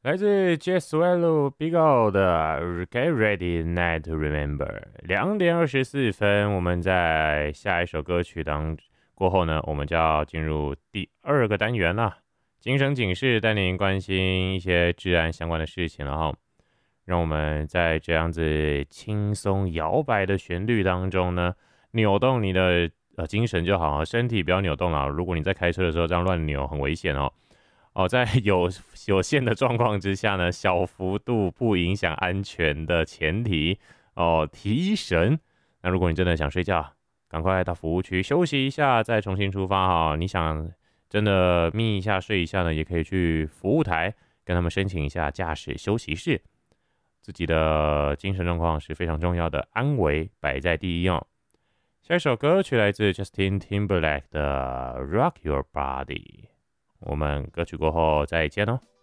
来自 Jeswell Bigo 的《Get Ready Night to Remember》2:24，我们在下一首歌曲过后呢，我们就要进入第二个单元了。精神警示带您关心一些治安相关的事情了哈。让我们在这样子轻松摇摆的旋律当中呢，扭动你的精神就好，身体不要扭动了。如果你在开车的时候这样乱扭，很危险哦。在有限的状况之下呢，小幅度不影响安全的前提提神。那如果你真的想睡觉，赶快到服务区休息一下，再重新出发哈。你想真的眯一下睡一下呢，也可以去服务台跟他们申请一下驾驶休息室。自己的精神状况是非常重要的，安危摆在第一哦。下一首歌曲来自 Justin Timberlake 的《Rock Your Body》。我们歌曲过后再见哦。